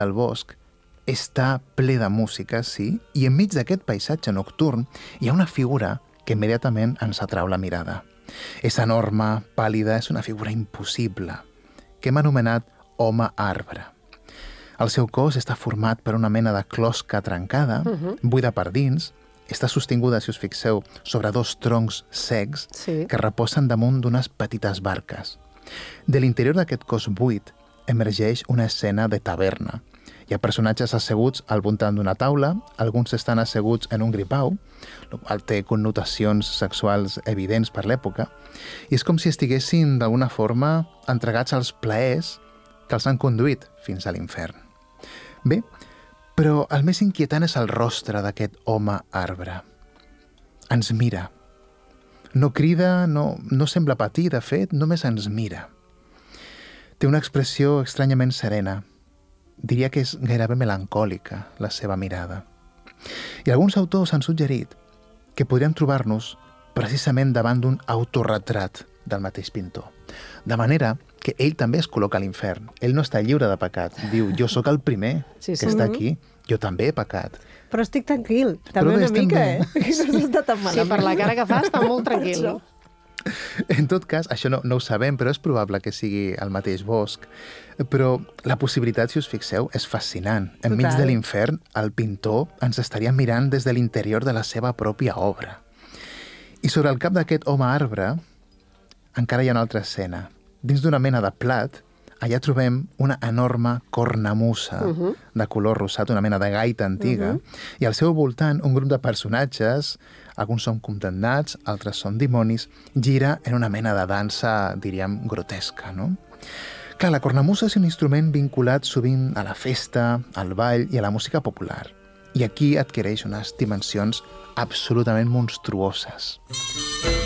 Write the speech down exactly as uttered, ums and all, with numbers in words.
El bosc està ple de música, sí, i enmig d'aquest paisatge nocturn hi ha una figura que immediatament ens atrau la mirada. És enorme, pàl·lida, és una figura impossible, que hem anomenat home arbre. El seu cos està format per una mena de closca trencada, uh-huh. buida per dins, està sostinguda, si us fixeu, sobre dos troncs secs sí. que reposen damunt d'unes petites barques. De l'interior d'aquest cos buit emergeix una escena de taverna. Hi ha personatges asseguts al voltant d'una taula, alguns estan asseguts en un gripau, el qual té connotacions sexuals evidents per l'època, i és com si estiguessin, d'alguna forma, entregats als plaers que els han conduït fins a l'infern. Bé, però el més inquietant és el rostre d'aquest home arbre. Ens mira. No crida, no, no sembla patir, de fet, només ens mira. Té una expressió estranyament serena. Diria que és gairebé melancòlica, la seva mirada. I alguns autors han suggerit que podríem trobar-nos precisament davant d'un autorretrat del mateix pintor. De manera que ell també es col·loca a l'infern. Ell no està lliure de pecat. Diu, jo sóc el primer sí, sí. que està aquí. Jo també he pecat. Però estic tranquil. També una mica, bé. eh? Que no està tan malament. Sí, per la cara que fa està molt tranquil. En tot cas, això no, no ho sabem, però és probable que sigui el mateix bosc. Però la possibilitat, si us fixeu, és fascinant. Enmig de l'infern, el pintor ens estaria mirant des de l'interior de la seva pròpia obra. I sobre el cap d'aquest home arbre encara hi ha una altra escena. Dins d'una mena de plat, allà trobem una enorme cornamusa uh -huh. de color rosat, una mena de gaita antiga, uh -huh. i al seu voltant un grup de personatges, alguns són condemnats, altres són dimonis, gira en una mena de dansa, diríem, grotesca, no? Clar, la cornamusa és un instrument vinculat sovint a la festa, al ball i a la música popular. I aquí adquireix unes dimensions absolutament monstruoses.